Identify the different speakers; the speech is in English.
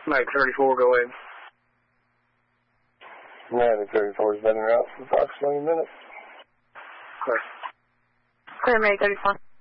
Speaker 1: Mike 34, go ahead.
Speaker 2: Mike 34 has been in route for approximately a minute.
Speaker 1: Clear.
Speaker 3: Clear, Mike 34.